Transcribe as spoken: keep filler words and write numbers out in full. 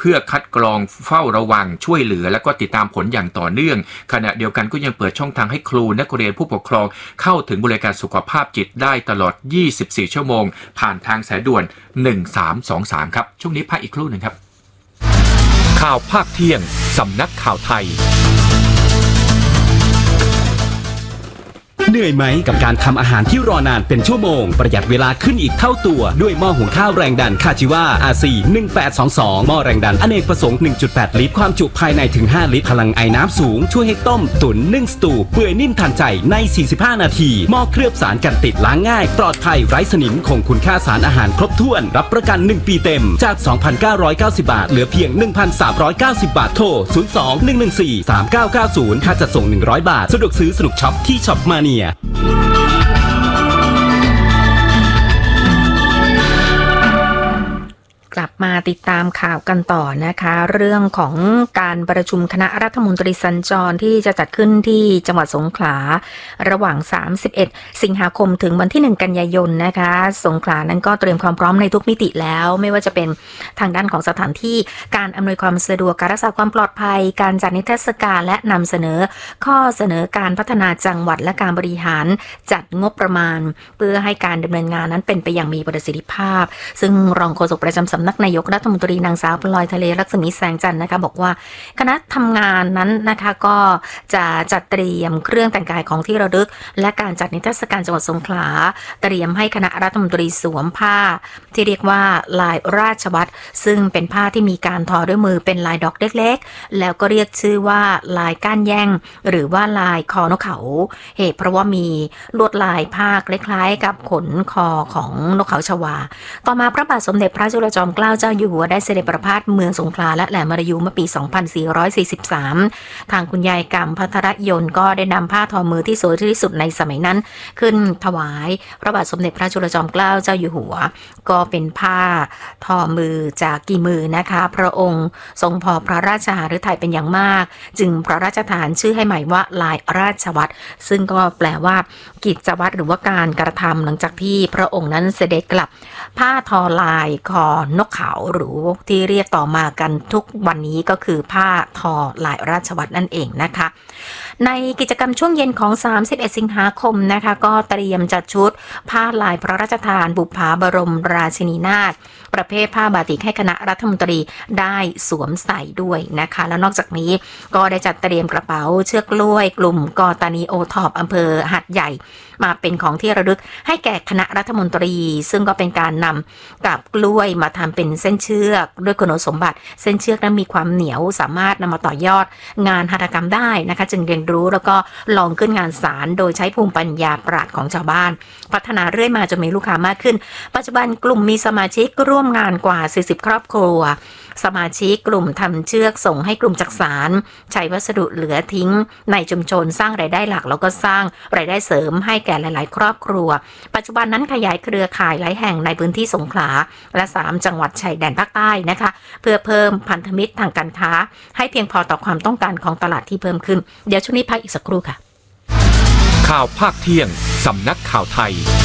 พื่อคัดกรองเฝ้าระวังช่วยเหลือและก็ติดตามผลอย่างต่อเนื่องขณะเดียวกันก็ยังเปิดช่องทางให้ครูนักเรียนผู้ปกครองเข้าถึงบริการสุขภาพจิตได้ตลอดยี่สิบสี่ชั่วโมงผ่านทางสายด่วนหนึ่งสามสองสามครับช่วงนี้พักอีกครู่หนึ่งครับข่าวภาคเที่ยงสำนักข่าวไทยเหนื่อยไหมกับการทำอาหารที่รอนานเป็นชั่วโมงประหยัดเวลาขึ้นอีกเท่าตัวด้วยหม้อหุงข้าวแรงดันคาจิวา อาร์ ซี หนึ่งแปดสองสองหม้อแรงดันอเนกประสงค์ หนึ่งจุดแปด ลิตรความจุภายในถึงห้าลิตรพลังไอน้ำสูงช่วยให้ต้มตุ๋นนึ่งสตูเปื่อยนิ่มทันใจในสี่สิบห้านาทีหม้อเคลือบสารกันติดล้างง่ายปลอดภัยไร้สนิมคงคุณค่าสารอาหารครบถ้วนรับประกันหนึ่งปีเต็มจาก สองพันเก้าร้อยเก้าสิบ บาทเหลือเพียง หนึ่งพันสามร้อยเก้าสิบ บาทโทรศูนย์ สอง หนึ่ง หนึ่ง สี่ สาม เก้า เก้า ศูนย์ค่าจัดส่งหนึ่งร้อยบาทสะดวกซื้อสนุกช็อปที่ช็อปมาเนียกลับมาติดตามข่าวกันต่อนะคะเรื่องของการประชุมคณะรัฐมนตรีสัญจรที่จะจัดขึ้นที่จังหวัดสงขลาระหว่างสามสิบเอ็ดสิงหาคมถึงวันที่หนึ่งกันยายนนะคะสงขลานั้นก็เตรียมความพร้อมในทุกมิติแล้วไม่ว่าจะเป็นทางด้านของสถานที่การอำนวยความสะดวกการรักษาความปลอดภัยการจัดนิทรรศการและนำเสนอข้อเสนอการพัฒนาจังหวัดและการบริหารจัดงบประมาณเพื่อให้การดำเนินงานนั้นเป็นไปอย่างมีประสิทธิภาพซึ่งรองโฆษกประจำสำนักนายกรัฐมนตรีนางสาวพลอยทะเลรัศมีแสงจันทร์นะคะบอกว่าคณะทำงานนั้นนะคะก็จะจัดเตรียมเครื่องแต่งกายของที่ระลึกและการจัดนิทรรศการจังหวัดสงขลาเตรียมให้คณะรัฐมนตรีสวมผ้าที่เรียกว่าลายราชวัตรซึ่งเป็นผ้าที่มีการทอด้วยมือเป็นลายดอกเล็กๆแล้วก็เรียกชื่อว่าลายก้านแย่งหรือว่าลายคอนกเขาเหตุเพราะว่ามีลวดลายผ้าคล้ายๆกับขนคอของนกเขาชวาต่อมาพระบาทสมเด็จพระจุลจอมเกล้าเจ้าอยู่หัวได้เสด็จประพาสเมืองสงขลาและแหลมมรยูเมื่อปี สองพันสี่ร้อยสี่สิบสาม ทางคุณยายกำพัทรยนต์ก็ได้นำผ้าทอมือที่สวยที่สุดในสมัยนั้นขึ้นถวายพระบาทสมเด็จพระจุลจอมเกล้าเจ้าอยู่หัวก็เป็นผ้าทอมือจากกี่มือนะคะพระองค์ทรงพอพระราชหฤทัยเป็นอย่างมากจึงพระราชทานชื่อให้ใหม่ว่าลายราชวัตรซึ่งก็แปลว่ากิจวัตรหรือว่าการกระทำหลังจากที่พระองค์นั้นเสด็จกลับผ้าทอลายคอนกเขาหรือที่เรียกต่อมากันทุกวันนี้ก็คือผ้าทอลายราชวัตรนั่นเองนะคะในกิจกรรมช่วงเย็นของสามสิบเอ็ดสิงหาคมนะคะก็เตรียมจัดชุดผ้าลายพระราชทานบุปผาบรมราชินีนาถประเภทผ้าบาติกให้คณะรัฐมนตรีได้สวมใส่ด้วยนะคะแล้วนอกจากนี้ก็ได้จัดเตรียมกระเป๋าเชือกกล้วยกลุ่มกอตานีโอทอปอำเภอหัดใหญ่มาเป็นของที่ระลึกให้แก่คณะรัฐมนตรีซึ่งก็เป็นการนำกับกล้วยมาทำเป็นเส้นเชือกด้วยคุณสมบัติเส้นเชือกนั้นมีความเหนียวสามารถนำมาต่อยอดงานหัตถกรรมได้นะคะจึงเรียนรู้แล้วก็ลองขึ้นงานศาลโดยใช้ภูมิปัญญาปราชญ์ของชาวบ้านพัฒนาเรื่อยมาจนมีลูกค้ามากขึ้นปัจจุบันกลุ่มมีสมาชิกร่วมงานกว่าสี่สิบครอบครัวสมาชิกกลุ่มทำเชือกส่งให้กลุ่มจักสานใช้วัสดุเหลือทิ้งในชุมชนสร้างรายได้หลักแล้วก็สร้างรายได้เสริมให้แก่หลายๆครอบครัวปัจจุบันนั้นขยายเครือข่ายหลายแห่งในพื้นที่สงขลาและสามจังหวัดชายแดนภาคใต้นะคะเพื่อเพิ่มพันธมิตรทางการค้าให้เพียงพอต่อความต้องการของตลาดที่เพิ่มขึ้นเดี๋ยวช่วงนี้พักอีกสักครู่ค่ะข่าวภาคเที่ยงสำนักข่าวไทย